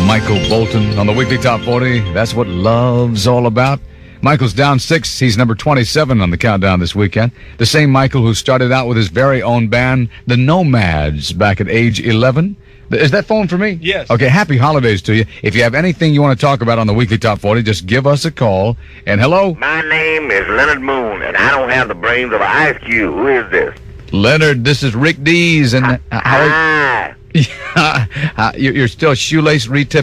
Michael Bolton on the Weekly Top 40. That's what love's all about. Michael's down 6. He's number 27 on the countdown this weekend. The same Michael who started out with his very own band, the Nomads, back at age 11. Is that phone for me? Yes. Okay, happy holidays to you. If you have anything you want to talk about on the Weekly Top 40, just give us a call. And hello? My name is Leonard Moon, and I don't have the brains of an ice cube. Who is this? Leonard, this is Rick Dees. And Hi. you're still shoelace retail